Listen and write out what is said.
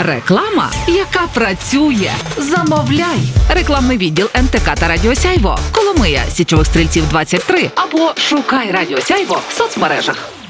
Реклама, яка працює. Замовляй. Рекламний відділ НТК та Радіо Сяйво. Коломия, Січових Стрільців, 23. Або шукай Радіо Сяйво в соцмережах.